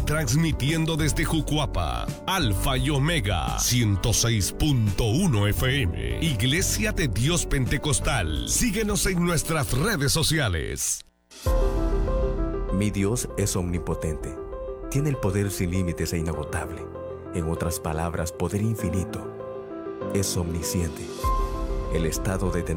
Transmitiendo desde Jucuapa, Alfa y Omega, 106.1 FM. Iglesia de Dios Pentecostal. Síguenos en nuestras redes sociales. Mi Dios es omnipotente. Tiene el poder sin límites e inagotable. En otras palabras, poder infinito. Es omnisciente. El estado de